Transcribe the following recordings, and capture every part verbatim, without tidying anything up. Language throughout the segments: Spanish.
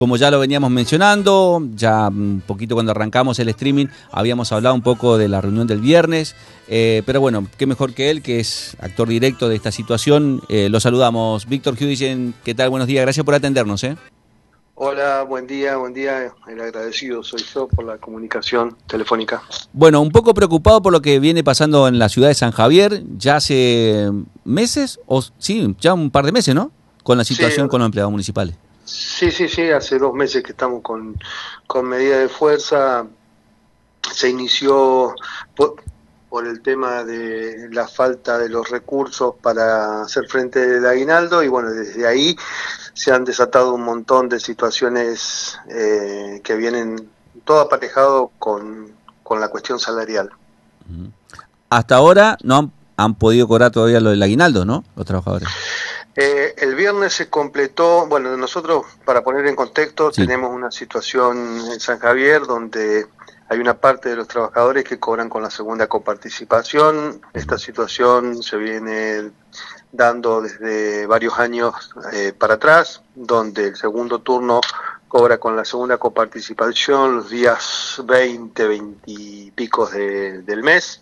Como ya lo veníamos mencionando, ya un poquito cuando arrancamos el streaming habíamos hablado un poco de la reunión del viernes, eh, pero bueno, qué mejor que él, que es actor directo de esta situación. Eh, lo saludamos. Víctor Huidisen, ¿qué tal? Buenos días, gracias por atendernos. ¿eh? Hola, buen día, buen día. El agradecido soy yo por la comunicación telefónica. Bueno, un poco preocupado por lo que viene pasando en la ciudad de San Javier, ya hace meses, o sí, ya un par de meses, ¿no? Con la situación Sí, con los empleados municipales. Sí, sí, sí, hace dos meses que estamos con, con medida de fuerza. Se inició por, por el tema de la falta de los recursos para hacer frente al aguinaldo y bueno, desde ahí se han desatado un montón de situaciones eh, que vienen todo aparejado con, con la cuestión salarial. Hasta ahora no han, han podido cobrar todavía lo del aguinaldo, ¿no? Los trabajadores. Eh, el viernes se completó, bueno, nosotros, para poner en contexto, Sí. tenemos una situación en San Javier donde hay una parte de los trabajadores que cobran con la segunda coparticipación. Esta situación se viene dando desde varios años eh, para atrás, donde el segundo turno cobra con la segunda coparticipación los días veinte, veinte y picos de, del mes.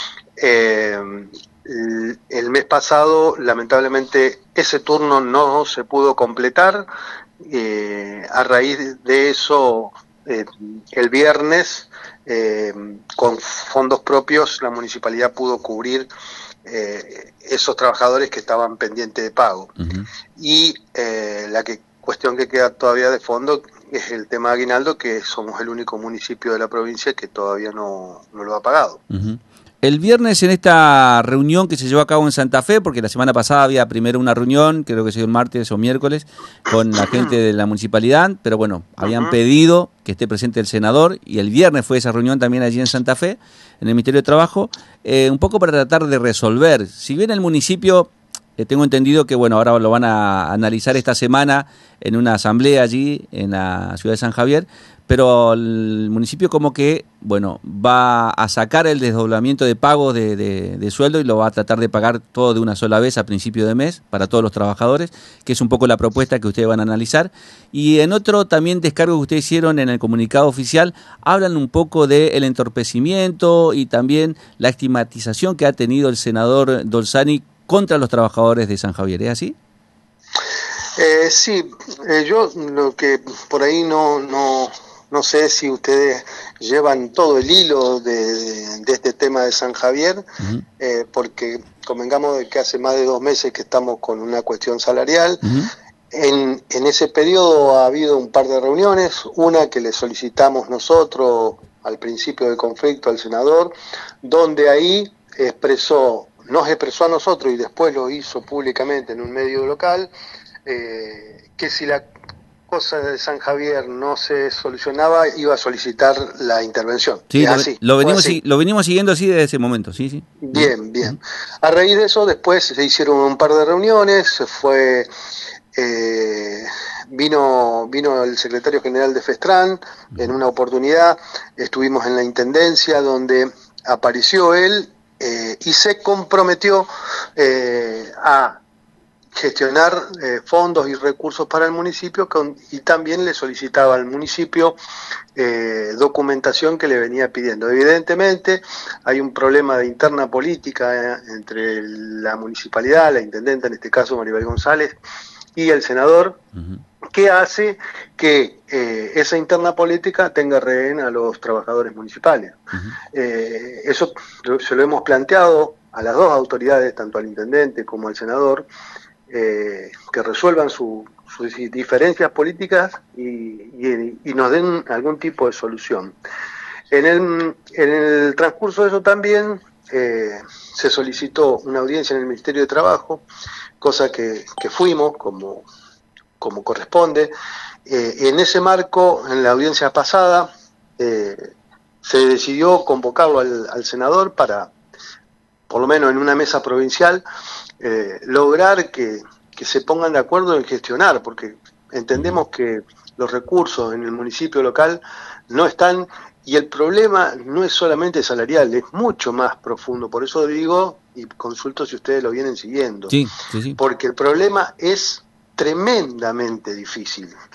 Eh, El mes pasado, lamentablemente, ese turno no se pudo completar. Eh, a raíz de eso, eh, el viernes, eh, con fondos propios, la municipalidad pudo cubrir eh, esos trabajadores que estaban pendientes de pago. Uh-huh. Y eh, la que, cuestión que queda todavía de fondo es el tema de aguinaldo, que somos el único municipio de la provincia que todavía no, no lo ha pagado. Uh-huh. El viernes en esta reunión que se llevó a cabo en Santa Fe, porque la semana pasada había primero una reunión, creo que se dio el martes o miércoles, con la gente de la municipalidad, pero bueno, habían uh-huh. pedido que esté presente el senador y el viernes fue esa reunión también allí en Santa Fe, en el Ministerio de Trabajo, eh, un poco para tratar de resolver. Si bien el municipio, eh, tengo entendido que bueno, ahora lo van a analizar esta semana en una asamblea allí en la ciudad de San Javier, pero el municipio como que, bueno, va a sacar el desdoblamiento de pagos de, de, de sueldo y lo va a tratar de pagar todo de una sola vez a principio de mes para todos los trabajadores, que es un poco la propuesta que ustedes van a analizar. Y en otro también descargo que ustedes hicieron en el comunicado oficial, hablan un poco del entorpecimiento y también la estigmatización que ha tenido el senador Dolzani contra los trabajadores de San Javier. ¿Es así? Eh, sí, eh, yo lo que por ahí no... no... No sé si ustedes llevan todo el hilo de, de, de este tema de San Javier, uh-huh. eh, porque convengamos de que hace más de dos meses que estamos con una cuestión salarial. Uh-huh. En, en ese periodo ha habido un par de reuniones, una que le solicitamos nosotros al principio del conflicto al senador, donde ahí expresó, nos expresó a nosotros y después lo hizo públicamente en un medio local, eh, que si la cosa de San Javier no se solucionaba, iba a solicitar la intervención. Sí, lo, así, lo, venimos, así. lo venimos siguiendo así desde ese momento, sí, sí. Bien, bien. A raíz de eso, después se hicieron un par de reuniones, se fue, eh, vino, vino el secretario general de Festran en una oportunidad, estuvimos en la intendencia donde apareció él eh, y se comprometió eh, a gestionar eh, fondos y recursos para el municipio con, y también le solicitaba al municipio eh, documentación que le venía pidiendo. Evidentemente hay un problema de interna política eh, entre la municipalidad, la intendenta, en este caso Maribel González, y el senador, uh-huh. que hace que eh, esa interna política tenga rehén a los trabajadores municipales. Uh-huh. Eh, eso se lo hemos planteado a las dos autoridades, tanto al intendente como al senador, Eh, que resuelvan su, sus diferencias políticas y, y, y nos den algún tipo de solución. En el, en el transcurso de eso también eh, se solicitó una audiencia en el Ministerio de Trabajo, cosa que, que fuimos como, como corresponde. Eh, en ese marco, en la audiencia pasada, eh, se decidió convocarlo al, al senador para, por lo menos en una mesa provincial, Eh, lograr que, que se pongan de acuerdo en gestionar, porque entendemos que los recursos en el municipio local no están, y el problema no es solamente salarial, es mucho más profundo. Por eso digo, y consulto si ustedes lo vienen siguiendo, sí, sí, sí. porque el problema es tremendamente difícil.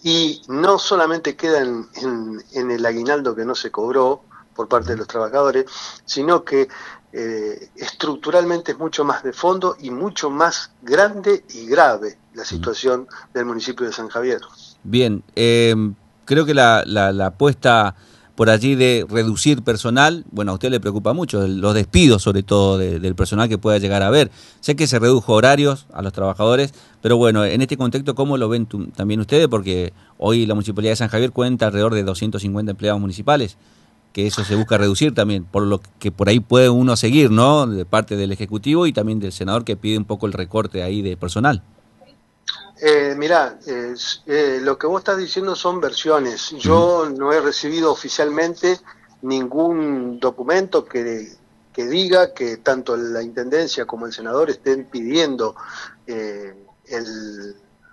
y no solamente queda en, en, en el aguinaldo que no se cobró por parte de los trabajadores, sino que eh, estructuralmente es mucho más de fondo y mucho más grande y grave la situación del municipio de San Javier. Bien, eh, creo que la, la, la apuesta por allí de reducir personal, bueno, a usted le preocupa mucho, los despidos sobre todo de, del personal que pueda llegar a haber. Sé que se redujo horarios a los trabajadores, pero bueno, en este contexto, ¿cómo lo ven tu, también ustedes? Porque hoy la Municipalidad de San Javier cuenta alrededor de doscientos cincuenta empleados municipales, que eso se busca reducir también, por lo que por ahí puede uno seguir, ¿no? De parte del Ejecutivo y también del senador que pide un poco el recorte ahí de personal. Eh, mirá, eh, eh, lo que vos estás diciendo son versiones. Yo uh-huh. no he recibido oficialmente ningún documento que, que diga que tanto la Intendencia como el senador estén pidiendo eh, el,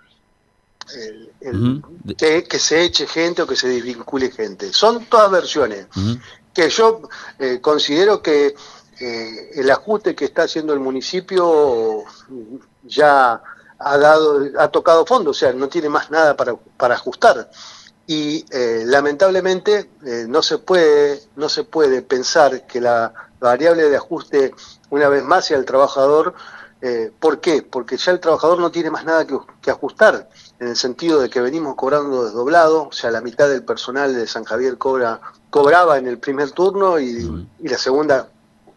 el, el uh-huh. que, que se eche gente o que se desvincule gente. Son todas versiones. Uh-huh. Que yo eh, considero que eh, el ajuste que está haciendo el municipio ya ha dado, ha tocado fondo, o sea, no tiene más nada para, para ajustar. Y eh, lamentablemente eh, no se puede, no se puede pensar que la variable de ajuste una vez más sea el trabajador. Eh, ¿Por qué? Porque ya el trabajador no tiene más nada que, que ajustar, en el sentido de que venimos cobrando desdoblado, o sea, la mitad del personal de San Javier cobra, cobraba en el primer turno y, mm. y la segunda,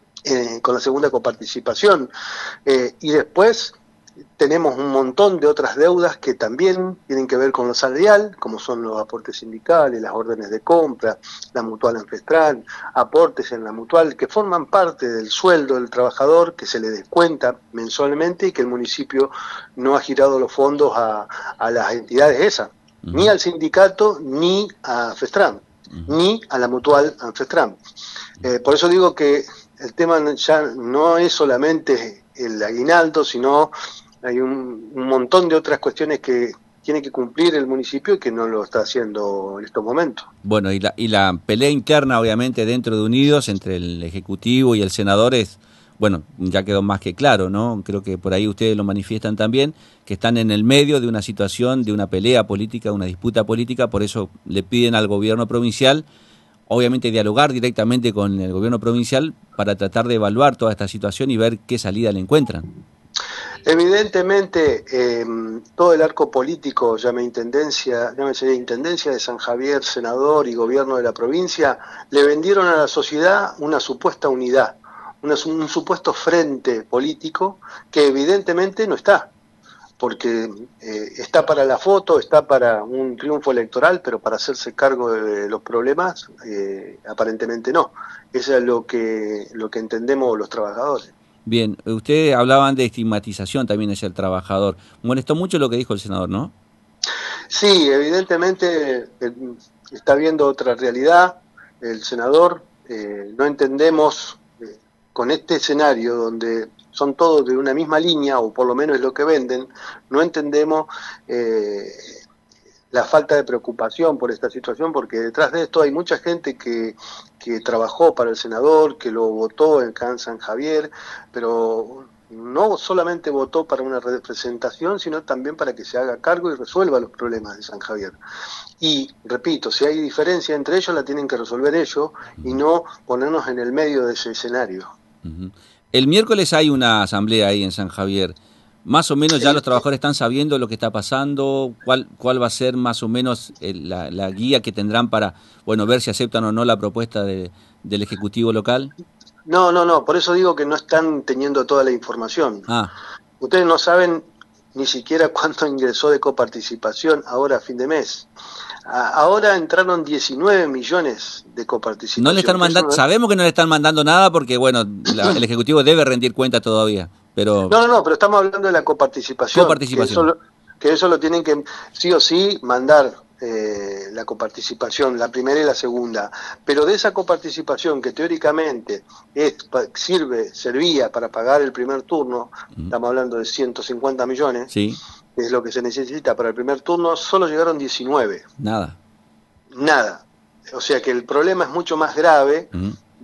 eh, con la segunda coparticipación. Eh, y después tenemos un montón de otras deudas que también tienen que ver con lo salarial, como son los aportes sindicales, las órdenes de compra, la mutual en Festran, aportes en la mutual, que forman parte del sueldo del trabajador, que se le descuenta mensualmente y que el municipio no ha girado los fondos a, a las entidades esas, uh-huh. ni al sindicato, ni a Festran, uh-huh. ni a la mutual en Festran. Eh, por eso digo que el tema ya no es solamente el aguinaldo, sino hay un, un montón de otras cuestiones que tiene que cumplir el municipio y que no lo está haciendo en estos momentos. Bueno, y la, y la pelea interna, obviamente, dentro de Unidos, entre el Ejecutivo y el senador es, bueno, ya quedó más que claro, ¿no? Creo que por ahí ustedes lo manifiestan también, que están en el medio de una situación, de una pelea política, una disputa política, por eso le piden al gobierno provincial, obviamente, dialogar directamente con el gobierno provincial para tratar de evaluar toda esta situación y ver qué salida le encuentran. Evidentemente, eh, todo el arco político, llame intendencia, llámese intendencia de San Javier, senador y gobierno de la provincia, le vendieron a la sociedad una supuesta unidad, una, un supuesto frente político que evidentemente no está, porque eh, está para la foto, está para un triunfo electoral, pero para hacerse cargo de los problemas, eh, aparentemente no. Eso es lo que, lo que entendemos los trabajadores. Bien, ustedes hablaban de estigmatización también hacia el trabajador. Molestó mucho lo que dijo el senador, ¿no? Sí, evidentemente eh, está viendo otra realidad el senador. Eh, no entendemos eh, con este escenario donde son todos de una misma línea, o por lo menos es lo que venden, no entendemos eh, la falta de preocupación por esta situación, porque detrás de esto hay mucha gente que, que trabajó para el senador, que lo votó en Can San Javier, pero no solamente votó para una representación, sino también para que se haga cargo y resuelva los problemas de San Javier. Y, repito, si hay diferencia entre ellos, la tienen que resolver ellos y no ponernos en el medio de ese escenario. Uh-huh. El miércoles hay una asamblea ahí en San Javier. Más o menos ya los trabajadores están sabiendo lo que está pasando, cuál cuál va a ser más o menos el, la, la guía que tendrán para, bueno, ver si aceptan o no la propuesta de, del Ejecutivo local. No, no, no, por eso digo que no están teniendo toda la información. Ah. Ustedes no saben ni siquiera cuánto ingresó de coparticipación ahora a fin de mes. A, ahora entraron diecinueve millones de coparticipación. No le están mandando, sabemos que no le están mandando nada porque, bueno, la, el Ejecutivo debe rendir cuenta todavía. Pero... No, no, no, pero estamos hablando de la coparticipación. Coparticipación. Que eso lo, que eso lo tienen que sí o sí mandar eh, la coparticipación, la primera y la segunda. Pero de esa coparticipación que teóricamente es, sirve, servía para pagar el primer turno, mm. estamos hablando de ciento cincuenta millones, sí. que es lo que se necesita para el primer turno, solo llegaron diecinueve. Nada. Nada. O sea que el problema es mucho más grave. Mm.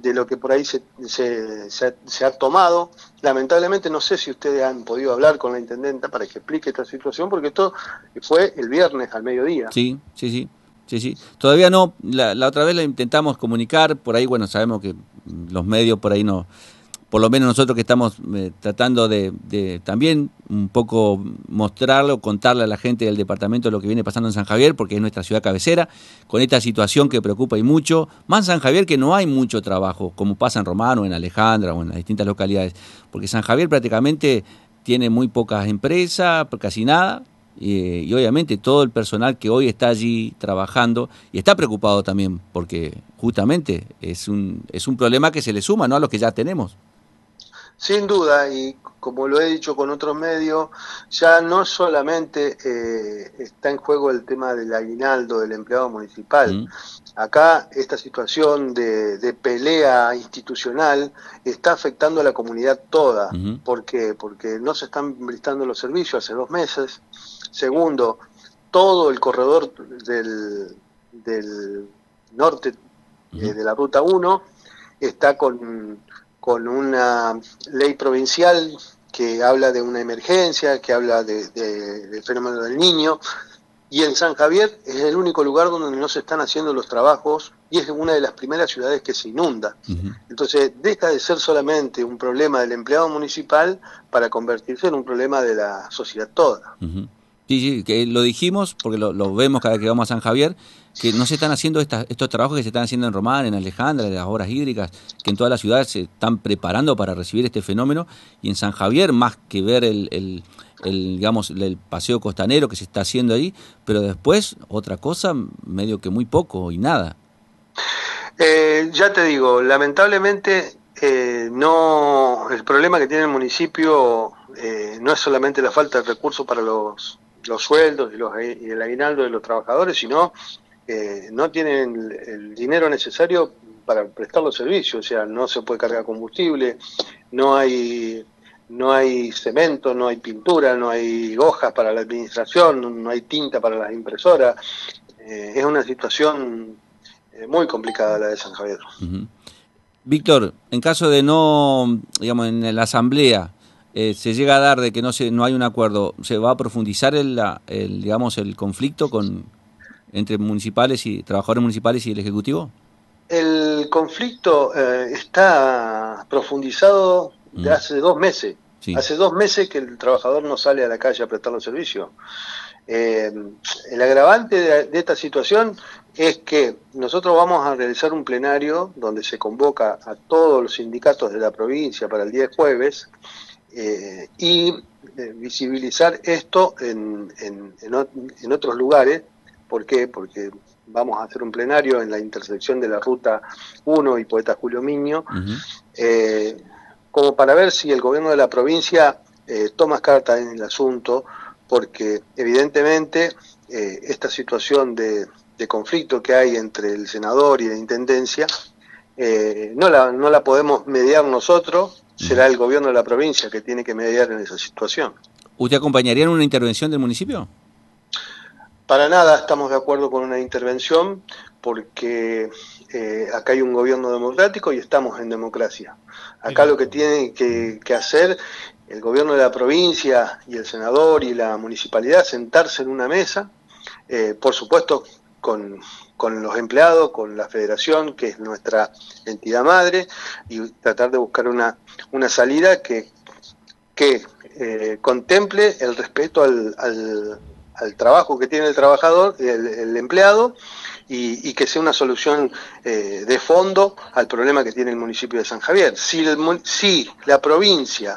de lo que por ahí se, se, se, ha, se ha tomado. Lamentablemente no sé si ustedes han podido hablar con la intendenta para que explique esta situación, porque esto fue el viernes al mediodía. Sí, sí, sí. Sí, sí. Todavía no, la, la otra vez la intentamos comunicar, por ahí, bueno, sabemos que los medios por ahí no, por lo menos nosotros que estamos eh, tratando de, de también un poco mostrarlo, contarle a la gente del departamento lo que viene pasando en San Javier, porque es nuestra ciudad cabecera, con esta situación que preocupa y mucho, más en San Javier que no hay mucho trabajo, como pasa en Romano, en Alejandra o en las distintas localidades, porque San Javier prácticamente tiene muy pocas empresas, casi nada, y, y obviamente todo el personal que hoy está allí trabajando y está preocupado también, porque justamente es un, es un problema que se le suma, ¿no?, a los que ya tenemos. Sin duda, y como lo he dicho con otros medios, ya no solamente eh, está en juego el tema del aguinaldo del empleado municipal. Mm. Acá esta situación de, de pelea institucional está afectando a la comunidad toda. Uh-huh. ¿Por qué? Porque no se están brindando los servicios hace dos meses. Segundo, todo el corredor del, del norte uh-huh. eh, de la Ruta uno está con... con una ley provincial que habla de una emergencia, que habla de, de, del fenómeno del niño, y en San Javier es el único lugar donde no se están haciendo los trabajos y es una de las primeras ciudades que se inunda. Uh-huh. Entonces deja de ser solamente un problema del empleado municipal para convertirse en un problema de la sociedad toda. Uh-huh. Sí, sí, que lo dijimos porque lo, lo vemos cada vez que vamos a San Javier, que no se están haciendo estas, estos trabajos que se están haciendo en Román, en Alejandra, de las obras hídricas, que en todas las ciudades se están preparando para recibir este fenómeno, y en San Javier, más que ver el, el, el digamos, el paseo costanero que se está haciendo ahí, pero después otra cosa, medio que muy poco y nada. Eh, ya te digo, lamentablemente eh, no, el problema que tiene el municipio eh, no es solamente la falta de recursos para los los sueldos y, los, y el aguinaldo de los trabajadores, sino eh, no tienen el, el dinero necesario para prestar los servicios. O sea, no se puede cargar combustible, no hay no hay cemento, no hay pintura, no hay hojas para la administración, no hay tinta para las impresoras. Eh, es una situación eh, muy complicada la de San Javier. Uh-huh. Víctor, en caso de no, digamos, en la asamblea, Eh, se llega a dar de que no se no hay un acuerdo, ¿se va a profundizar el, el digamos el conflicto con entre municipales y trabajadores municipales y el ejecutivo? El conflicto eh, está profundizado de mm. hace dos meses. Sí. Hace dos meses que el trabajador no sale a la calle a prestar los servicios. Eh, el agravante de, de esta situación es que nosotros vamos a realizar un plenario donde se convoca a todos los sindicatos de la provincia para el día jueves. Eh, y eh, visibilizar esto en, en, en, en otros lugares. ¿Por qué? Porque vamos a hacer un plenario en la intersección de la Ruta uno y Poeta Julio Miño, uh-huh. eh, como para ver si el gobierno de la provincia eh, toma carta en el asunto, porque evidentemente eh, esta situación de, de conflicto que hay entre el senador y la intendencia eh, no, la, no la podemos mediar nosotros. Será el gobierno de la provincia que tiene que mediar en esa situación. ¿Usted acompañaría en una intervención del municipio? Para nada estamos de acuerdo con una intervención, porque eh, acá hay un gobierno democrático y estamos en democracia. Acá lo que tiene que, que hacer el gobierno de la provincia y el senador y la municipalidad, sentarse en una mesa, eh, por supuesto con... con los empleados, con la federación, que es nuestra entidad madre, y tratar de buscar una, una salida que, que eh, contemple el respeto al, al, al trabajo que tiene el trabajador, el, el empleado, y, y que sea una solución eh, de fondo al problema que tiene el municipio de San Javier. Si, el, si la provincia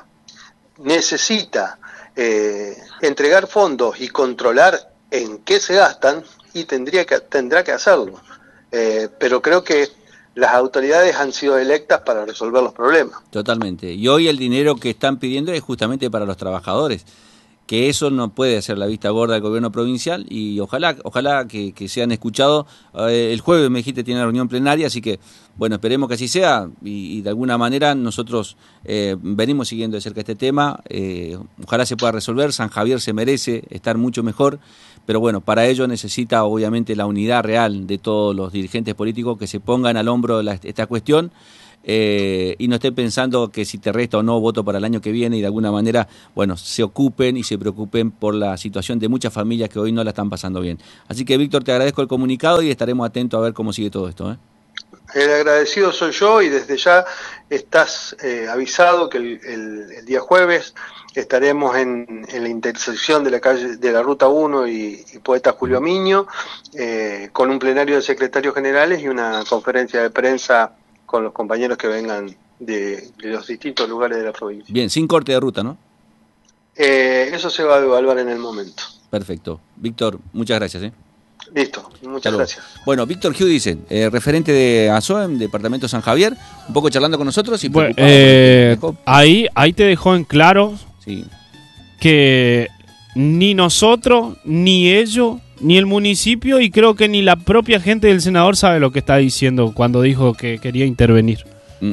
necesita eh, entregar fondos y controlar en qué se gastan, y tendría que tendrá que hacerlo, eh, pero creo que las autoridades han sido electas para resolver los problemas. Totalmente, y hoy el dinero que están pidiendo es justamente para los trabajadores, que eso no puede hacer la vista gorda del gobierno provincial, y ojalá ojalá que, que sean escuchados. Eh, el jueves me dijiste tiene una reunión plenaria, así que bueno, esperemos que así sea, y, y de alguna manera nosotros eh, venimos siguiendo de cerca este tema, eh, ojalá se pueda resolver. San Javier se merece estar mucho mejor, pero bueno, para ello necesita obviamente la unidad real de todos los dirigentes políticos que se pongan al hombro la, esta cuestión. eh, y no esté pensando que si te resta o no voto para el año que viene y de alguna manera, bueno, se ocupen y se preocupen por la situación de muchas familias que hoy no la están pasando bien. Así que, Víctor, te agradezco el comunicado y estaremos atentos a ver cómo sigue todo esto, ¿eh? El agradecido soy yo y desde ya estás eh, avisado que el, el, el día jueves estaremos en, en la intersección de la calle de la Ruta uno y, y Poeta Julio Miño eh, con un plenario de secretarios generales y una conferencia de prensa con los compañeros que vengan de, de los distintos lugares de la provincia. Bien, sin corte de ruta, ¿no? Eh, eso se va a evaluar en el momento. Perfecto. Víctor, muchas gracias, ¿eh? Listo, muchas gracias. Bueno, Víctor Giudice, eh, referente de ASOEM, Departamento San Javier, un poco charlando con nosotros y bueno, eh, ahí, ahí te dejó en claro sí. que ni nosotros, ni ellos, ni el municipio y creo que ni la propia gente del senador sabe lo que está diciendo cuando dijo que quería intervenir. Mm.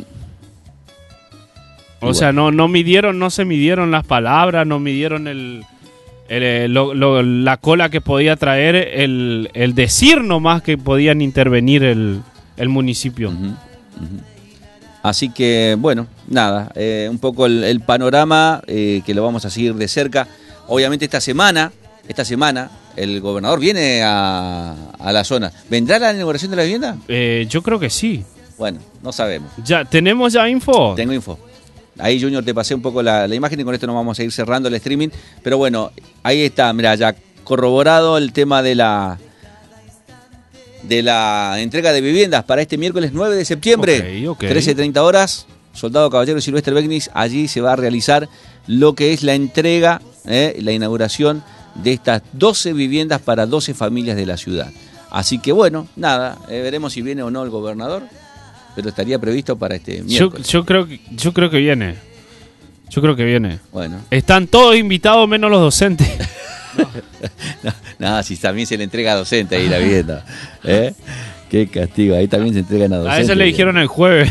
O sea, no, no midieron, no se midieron las palabras, no midieron el... El, lo, lo, la cola que podía traer el, el decir nomás que podían intervenir el, el municipio. Uh-huh, uh-huh. Así que, bueno, nada, eh, un poco el, el panorama eh, que lo vamos a seguir de cerca. Obviamente esta semana, esta semana, el gobernador viene a, a la zona. ¿Vendrá la inauguración de la vivienda? Eh, yo creo que sí. Bueno, no sabemos. Ya, ¿tenemos ya info? Tengo info. Ahí, Junior, te pasé un poco la, la imagen y con esto nos vamos a ir cerrando el streaming. Pero bueno, ahí está, mira, ya corroborado el tema de la de la entrega de viviendas para este miércoles nueve de septiembre. Okay, okay. trece treinta horas, Soldado Caballero Silvestre Becnis, allí se va a realizar lo que es la entrega, eh, la inauguración de estas doce viviendas para doce familias de la ciudad. Así que bueno, nada, eh, veremos si viene o no el gobernador. Pero estaría previsto para este miércoles. Yo, yo creo que yo creo que viene. Yo creo que viene. Bueno. Están todos invitados menos los docentes. no, no, si también se le entrega a docente ahí la vivienda. ¿Eh? Qué castigo, ahí también se entregan a docentes. A eso le dijeron el jueves.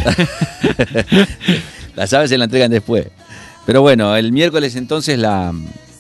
Las aves se la entregan después. Pero bueno, el miércoles entonces la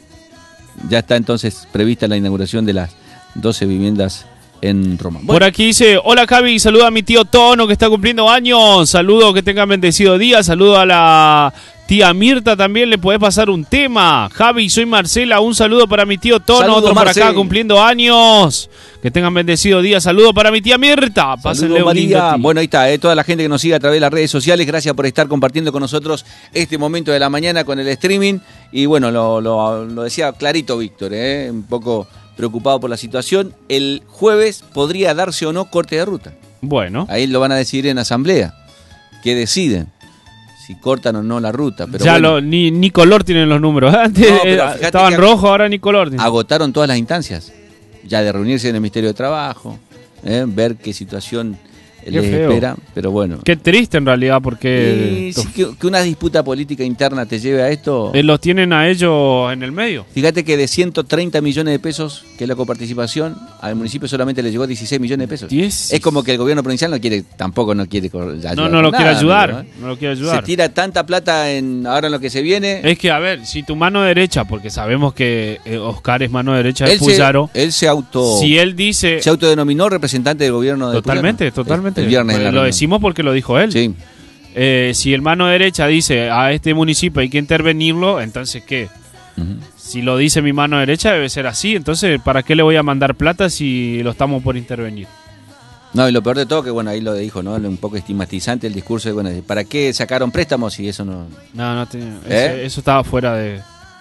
ya está entonces prevista la inauguración de las doce viviendas en Roma. Bueno. Por aquí dice, hola Javi, saludo a mi tío Tono que está cumpliendo años, saludo, que tengan bendecido día, saludo a la tía Mirta también, le podés pasar un tema. Javi, soy Marcela, un saludo para mi tío Tono, saludo, otro Marce. por acá cumpliendo años, que tengan bendecido día, saludo para mi tía Mirta. Pásenle saludo, un lindo María. día. Bueno, ahí está, eh, toda la gente que nos sigue a través de las redes sociales, gracias por estar compartiendo con nosotros este momento de la mañana con el streaming. Y bueno, lo, lo, lo decía clarito Víctor, eh, un poco preocupado por la situación. El jueves podría darse o no corte de ruta. Bueno. Ahí lo van a decidir en asamblea. ¿Qué deciden? Si cortan o no la ruta. Pero ya bueno, lo, ni, ni color tienen los números. Antes no, eh, estaban rojos, ahora ni color tienen. Agotaron todas las instancias. Ya de reunirse en el Ministerio de Trabajo, eh, ver qué situación Qué les feo. espera. Pero bueno. Qué triste en realidad, porque Y sí, que, que una disputa política interna te lleve a esto. eh, los tienen a ellos en el medio. Fíjate que de ciento treinta millones de pesos, que es la coparticipación, al municipio solamente le llegó dieciséis millones de pesos. diez Es como que el gobierno provincial no quiere, tampoco no quiere ayudar. No, no lo quiere ayudar. Amigo, ¿eh? No lo quiere ayudar. Se tira tanta plata en ahora en lo que se viene. Es que, a ver, si tu mano derecha, porque sabemos que eh, Oscar es mano derecha de él, se, Puyaro, él se auto si él dice... se autodenominó representante del gobierno de Totalmente, Puyaro. totalmente. El, el viernes en la lo reunión. decimos porque lo dijo él. Sí. Eh, si el mano derecha dice a este municipio hay que intervenirlo, entonces ¿qué? Uh-huh. Si lo dice mi mano derecha debe ser así, entonces ¿para qué le voy a mandar plata si lo estamos por intervenir? No, y lo peor de todo que bueno, ahí lo dijo, ¿no? Un poco estigmatizante el discurso de bueno, ¿para qué sacaron préstamos si eso no? No, no tiene, ¿Eh? eso, eso estaba fuera de...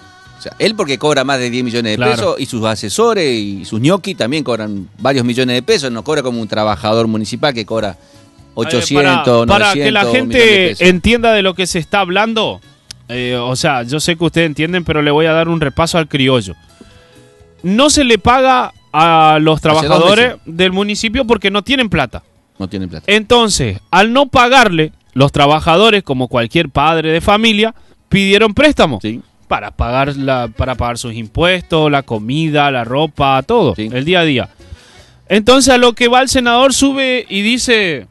O sea, él porque cobra más de diez millones de Claro. pesos y sus asesores y sus ñoquis también cobran varios millones de pesos, no cobra como un trabajador municipal que cobra ochocientos, Eh, para, para que la novecientos millones de gente pesos. entienda de lo que se está hablando, eh, o sea, yo sé que ustedes entienden, pero le voy a dar un repaso al criollo. No se le paga a los trabajadores del municipio porque no tienen plata. No tienen plata. Entonces, al no pagarle, los trabajadores, como cualquier padre de familia, pidieron préstamo Sí. para pagar la, para pagar sus impuestos, la comida, la ropa, todo, Sí. el día a día. Entonces, a lo que va el senador sube y dice,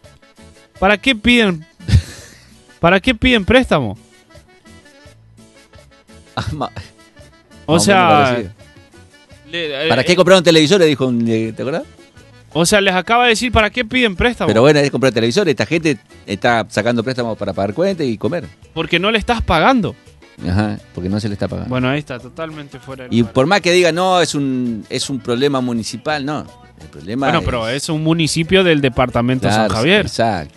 ¿para qué piden ¿Para qué piden préstamo? Ah, ma- O más o menos sea, parecido. le- ¿Para eh, qué compraron televisores? Dijo, un- ¿te acuerdas? O sea, les acaba de decir para qué piden préstamo. Pero bueno, es comprar televisor. Esta gente está sacando préstamos para pagar cuentas y comer. Porque no le estás pagando. Ajá, porque no se le está pagando. Bueno, ahí está, totalmente fuera del Y lugar. por más que diga, no, es un es un problema municipal, no. El problema Bueno, es... pero es un municipio del departamento de Claro, San Javier. Exacto.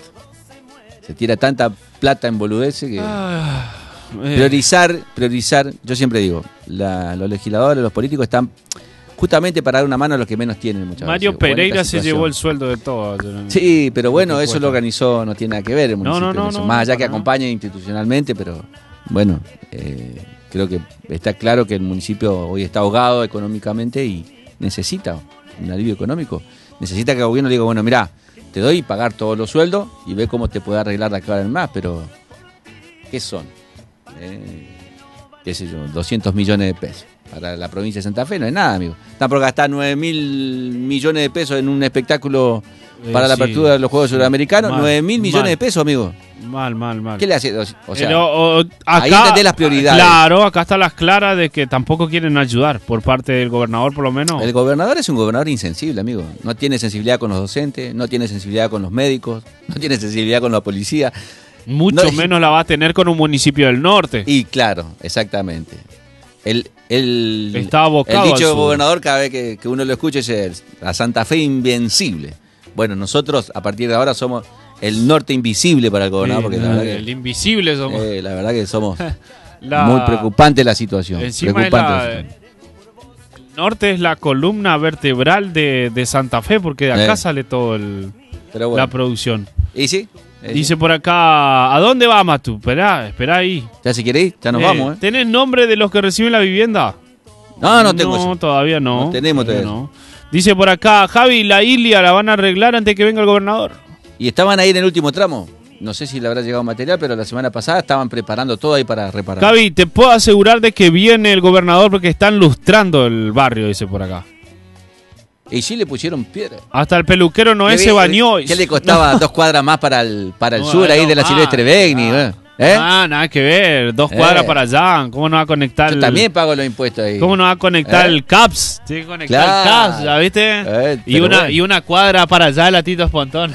Se tira tanta plata en boludeces que... Ah, eh, Priorizar, priorizar, yo siempre digo, la- los legisladores, los políticos están justamente para dar una mano a los que menos tienen muchas Mario veces. O en esta Pereira se situación. llevó el sueldo de todo. Sí, pero bueno, eso Supuesto. lo organizó, no tiene nada que ver el municipio. no, en no, eso. no, Más allá no, que no. acompañe institucionalmente, pero bueno, eh, creo que está claro que el municipio hoy está ahogado económicamente y necesita un alivio económico. Necesita que el gobierno le diga, bueno, mirá, te doy pagar todos los sueldos y ve cómo te puede arreglar de acá en más, pero ¿qué son? Eh, qué sé yo, doscientos millones de pesos. Para la provincia de Santa Fe no es nada, amigo. Están por gastar nueve mil millones de pesos en un espectáculo Eh, para la sí. apertura de los Juegos Sudamericanos. Mal, nueve mil millones mal. de pesos, amigo. Mal, mal, mal. ¿Qué le hace? O sea, Pero, o- acá, ahí entendés las prioridades. Claro, acá están las claras de que tampoco quieren ayudar por parte del gobernador, por lo menos. el gobernador es un gobernador insensible, amigo. No tiene sensibilidad con los docentes, no tiene sensibilidad con los médicos, no tiene sensibilidad con la policía. Mucho no- menos la va a tener con un municipio del norte. Y claro, exactamente. El, el, Está abocado el dicho al del sur. gobernador, cada vez que, que uno lo escucha, es la Santa Fe invencible. Bueno, nosotros a partir de ahora somos el norte invisible para el gobernador, Sí, porque la verdad, el que, invisible somos. eh, la verdad que somos La- muy preocupante la situación. Encima es preocupante la- la situación. el norte es la columna vertebral de, de Santa Fe, porque de acá Eh. sale todo el, Pero bueno. la producción. ¿Y sí? Eh, Dice por acá, ¿a dónde va Matu? Esperá, esperá ahí. ¿Ya si queréis? Ya nos Eh, vamos, ¿eh? ¿Tenés nombre de los que reciben la vivienda? No, no tengo No, eso. todavía no. No tenemos todavía no. Dice por acá, Javi, la Ilia la van a arreglar antes que venga el gobernador. Y estaban ahí en el último tramo. No sé si le habrá llegado material, pero la semana pasada estaban preparando todo ahí para reparar. Javi, te puedo asegurar de que viene el gobernador porque están lustrando el barrio, dice por acá. Y sí le pusieron piedra. Hasta el peluquero Noé ¿Qué se vi- bañó. ¿Qué le costaba dos cuadras más para el, para el No, sur ahí no, de la ah, Silvestre Begni? ah. ¿Eh? Ah, nada que ver. Dos cuadras Eh. para allá. ¿Cómo no va a conectar? Yo el- también pago los impuestos ahí. ¿Cómo no va a conectar Eh. el CAPS? Tiene que conectar Claro. el CAPS, ¿ya viste? Eh, y, pero una, bueno. y una cuadra para allá, la Tito Espontón.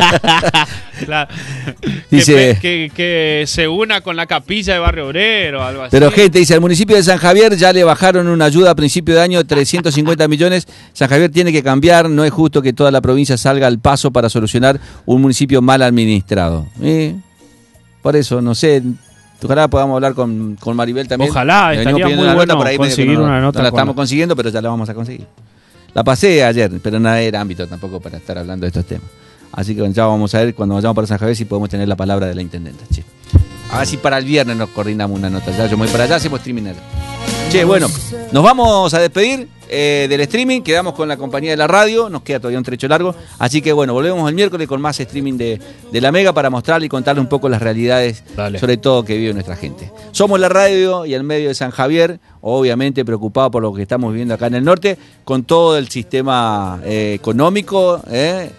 Claro. Dice- que, que, que se una con la capilla de Barrio Obrero o algo así. Pero gente, dice, al municipio de San Javier ya le bajaron una ayuda a principio de año, trescientos cincuenta millones. San Javier tiene que cambiar, no es justo que toda la provincia salga al paso para solucionar un municipio mal administrado. Eh, Por eso, no sé, ojalá podamos hablar con, con Maribel también. Ojalá, Le venimos estaría pidiendo muy una nota bueno por ahí, medio que conseguir no- una nota No la con- estamos consiguiendo, pero ya la vamos a conseguir. La pasé ayer, pero no era ámbito tampoco para estar hablando de estos temas. Así que ya vamos a ver cuando vayamos para San Javier si podemos tener la palabra de la intendenta. Che. A ver si para el viernes nos coordinamos una nota. Ya yo me voy para allá, hacemos streaming. Che, bueno, nos vamos a despedir eh, del streaming. Quedamos con la compañía de la radio. Nos queda todavía un trecho largo. Así que bueno, volvemos el miércoles con más streaming de, de la Mega para mostrarle y contarle un poco las realidades, Dale. sobre todo que vive nuestra gente. Somos la radio y el medio de San Javier, obviamente preocupado por lo que estamos viviendo acá en el norte, con todo el sistema eh, económico. Eh.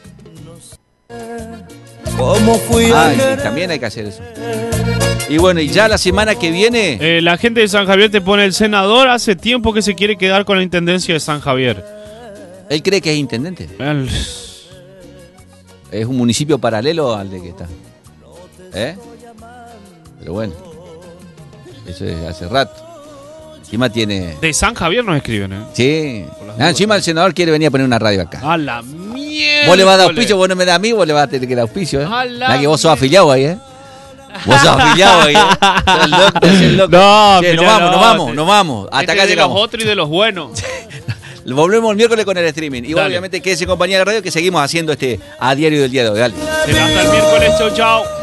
¿Cómo fui Ah, a y querer? también hay que hacer eso. Y bueno, y ya la semana que viene... Eh, la gente de San Javier te pone el senador hace tiempo que se quiere quedar con la intendencia de San Javier. Él cree que es intendente. El- Es un municipio paralelo al de que está. ¿Eh? Pero bueno. Eso es hace rato. Encima tiene... De San Javier nos escriben, ¿eh? Sí. Por las Ah, dudas. encima el senador quiere venir a poner una radio acá. A la mierda. Vos le vas a dar auspicio, vos no me das a mí, vos le vas a tener que dar auspicio, ¿eh? A la Nada que vos sos mierda. afiliado ahí, ¿eh? Vos sos afiliado ahí, ¿eh? Sos loco, sos loco. No, Che, nos afiliado vamos, nos no, vamos, este- nos vamos. Hasta Este acá es de los llegamos. otros y de los buenos. Volvemos el miércoles con el streaming. Y Dale. obviamente quédese en compañía de la radio que seguimos haciendo este a diario del día de hoy. Dale. Será hasta el miércoles. Chau, chau.